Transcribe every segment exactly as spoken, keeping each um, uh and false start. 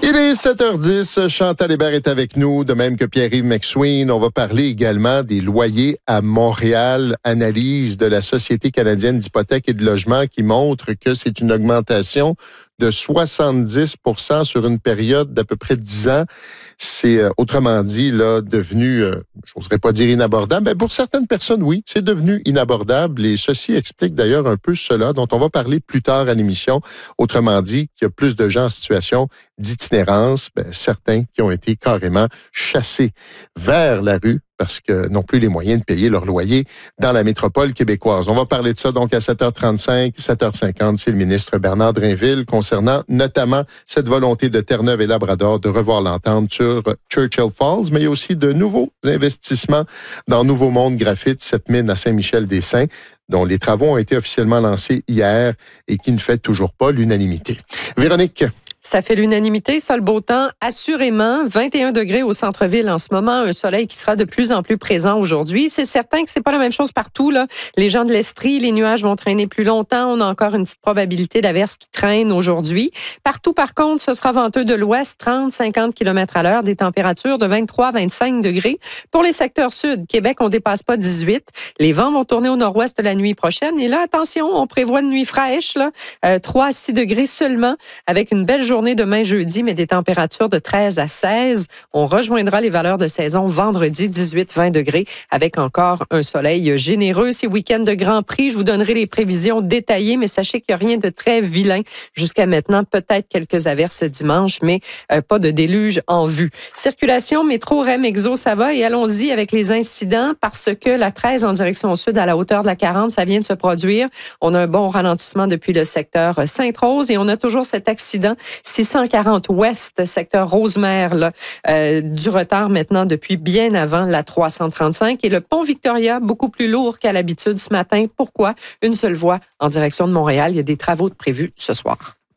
Il est sept heures dix, Chantal Hébert est avec nous, de même que Pierre-Yves McSween. On va parler également des loyers à Montréal, analyse de la Société canadienne d'hypothèques et de logement qui montre que c'est une augmentation de soixante-dix pour cent sur une période d'à peu près dix ans. C'est, euh, autrement dit, là, devenu, euh, je n'oserais pas dire inabordable, mais pour certaines personnes, oui, c'est devenu inabordable. Et ceci explique d'ailleurs un peu cela, dont on va parler plus tard à l'émission. Autrement dit, qu'il y a plus de gens en situation d'itinérance, ben, certains qui ont été carrément chassés vers la rue parce que n'ont plus les moyens de payer leur loyer dans la métropole québécoise. On va parler de ça donc à sept heures trente-cinq, sept heures cinquante. C'est le ministre Bernard Drinville concernant notamment cette volonté de Terre-Neuve et Labrador de revoir l'entente sur Churchill Falls, mais il y a aussi de nouveaux investissements dans Nouveau Monde Graphite, cette mine à Saint-Michel-des-Saints, dont les travaux ont été officiellement lancés hier et qui ne fait toujours pas l'unanimité. Véronique. Ça fait l'unanimité, ça le beau temps, assurément. vingt et un degrés au centre-ville en ce moment, un soleil qui sera de plus en plus présent aujourd'hui. C'est certain que c'est pas la même chose partout, là. Les gens de l'Estrie, les nuages vont traîner plus longtemps. On a encore une petite probabilité d'averses qui traînent aujourd'hui. Partout, par contre, ce sera venteux de l'ouest, trente à cinquante kilomètres à l'heure, des températures de vingt-trois à vingt-cinq degrés. Pour les secteurs sud, Québec, on dépasse pas dix-huit. Les vents vont tourner au nord-ouest la nuit prochaine. Et là, attention, on prévoit une nuit fraîche, là, euh, trois à six degrés seulement, avec une belle journée demain jeudi, mais des températures de treize à seize. On rejoindra les valeurs de saison vendredi, dix-huit à vingt degrés, avec encore un soleil généreux. C'est week-end de Grand Prix. Je vous donnerai les prévisions détaillées, mais sachez qu'il n'y a rien de très vilain jusqu'à maintenant. Peut-être quelques averses dimanche, mais euh, pas de déluge en vue. Circulation, métro, R E M, Exo, ça va. Et allons-y avec les incidents parce que la treize en direction sud à la hauteur de la quarante, ça vient de se produire. On a un bon ralentissement depuis le secteur Sainte-Rose et on a toujours cet accident six cent quarante ouest, secteur Rosemère, là, euh, du retard maintenant depuis bien avant la trois cent trente-cinq. Et le pont Victoria, beaucoup plus lourd qu'à l'habitude ce matin. Pourquoi? Une seule voie en direction de Montréal. Il y a des travaux de prévus ce soir.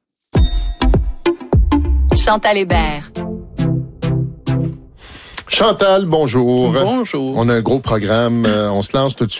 Chantal Hébert. Chantal, bonjour. Bonjour. On a un gros programme. On se lance tout de suite.